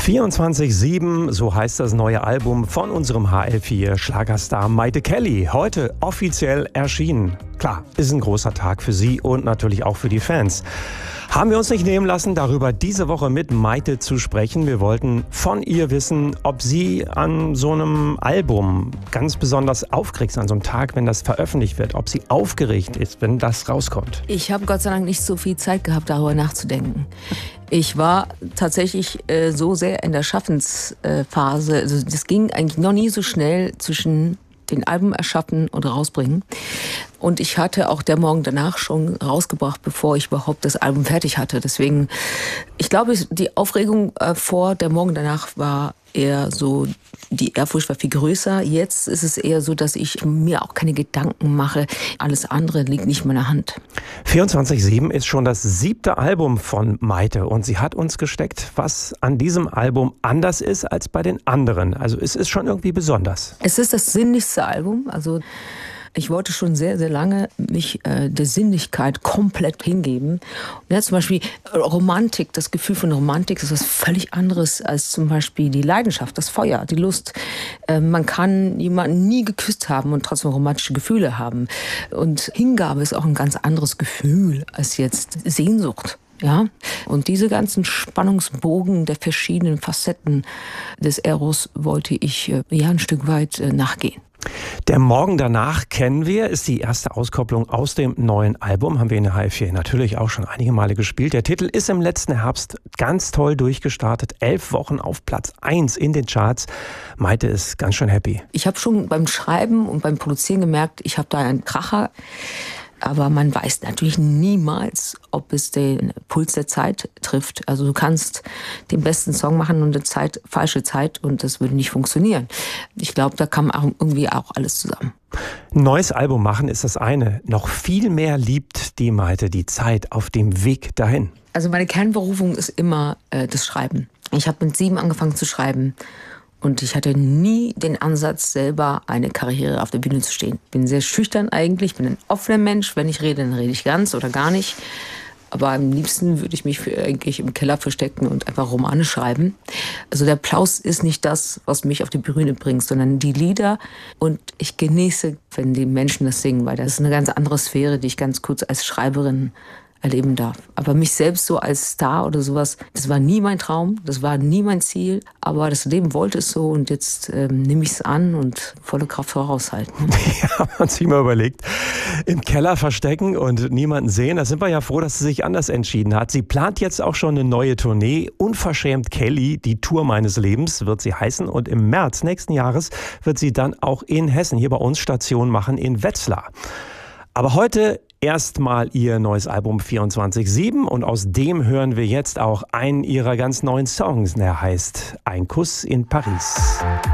24/7, so heißt das neue Album von unserem HL4-Schlagerstar Mayte Kelly. Heute offiziell erschienen. Klar, ist ein großer Tag für sie und natürlich auch für die Fans. Haben wir uns nicht nehmen lassen, darüber diese Woche mit Mayte zu sprechen. Wir wollten von ihr wissen, ob sie an so einem Album ganz besonders aufgeregt ist, an so einem Tag, wenn das veröffentlicht wird, ob sie aufgeregt ist, wenn das rauskommt. Ich habe Gott sei Dank nicht so viel Zeit gehabt, darüber nachzudenken. Ich war tatsächlich so sehr in der Schaffensphase, also das ging eigentlich noch nie so schnell zwischen den Album erschaffen und rausbringen. Und ich hatte auch der Morgen danach schon rausgebracht, bevor ich überhaupt das Album fertig hatte. Deswegen, ich glaube, die Aufregung vor der Morgen danach war eher so, die Ehrfurcht war viel größer. Jetzt ist es eher so, dass ich mir auch keine Gedanken mache. Alles andere liegt nicht in meiner Hand. 24/7 ist schon das 7. Album von Mayte und sie hat uns gesteckt, was an diesem Album anders ist als bei den anderen. Also es ist schon irgendwie besonders. Es ist das sinnlichste Album, also ich wollte schon sehr, sehr lange mich der Sinnlichkeit komplett hingeben. Und ja, zum Beispiel Romantik, das Gefühl von Romantik ist was völlig anderes als zum Beispiel die Leidenschaft, das Feuer, die Lust. Man kann jemanden nie geküsst haben und trotzdem romantische Gefühle haben. Und Hingabe ist auch ein ganz anderes Gefühl als jetzt Sehnsucht. Ja, und diese ganzen Spannungsbogen der verschiedenen Facetten des Eros wollte ich ein Stück weit nachgehen. Der Morgen danach kennen wir, ist die erste Auskopplung aus dem neuen Album. Haben wir in der HL4 natürlich auch schon einige Male gespielt. Der Titel ist im letzten Herbst ganz toll durchgestartet. 11 Wochen auf Platz 1 in den Charts. Mayte ist ganz schön happy. Ich habe schon beim Schreiben und beim Produzieren gemerkt, ich habe da einen Kracher. Aber man weiß natürlich niemals, ob es den Puls der Zeit trifft. Also du kannst den besten Song machen und eine falsche Zeit und das würde nicht funktionieren. Ich glaube, da kam irgendwie auch alles zusammen. Neues Album machen ist das eine. Noch viel mehr liebt die Mayte die Zeit auf dem Weg dahin. Also meine Kernberufung ist immer das Schreiben. Ich habe mit 7 angefangen zu schreiben. Und ich hatte nie den Ansatz, selber eine Karriere auf der Bühne zu stehen. Ich bin sehr schüchtern eigentlich, ich bin ein offener Mensch. Wenn ich rede, dann rede ich ganz oder gar nicht. Aber am liebsten würde ich mich eigentlich im Keller verstecken und einfach Romane schreiben. Also der Applaus ist nicht das, was mich auf die Bühne bringt, sondern die Lieder. Und ich genieße, wenn die Menschen das singen, weil das ist eine ganz andere Sphäre, die ich ganz kurz als Schreiberin erleben darf. Aber mich selbst so als Star oder sowas, das war nie mein Traum, das war nie mein Ziel, aber das Leben wollte es so und jetzt nehme ich es an und volle Kraft voraushalten. Ja, man sich mal überlegt, im Keller verstecken und niemanden sehen, da sind wir ja froh, dass sie sich anders entschieden hat. Sie plant jetzt auch schon eine neue Tournee, Unverschämt Kelly, die Tour meines Lebens wird sie heißen und im März nächsten Jahres wird sie dann auch in Hessen, hier bei uns Station machen in Wetzlar. Aber heute erstmal ihr neues Album 24/7 und aus dem hören wir jetzt auch einen ihrer ganz neuen Songs. Der heißt Ein Kuss in Paris.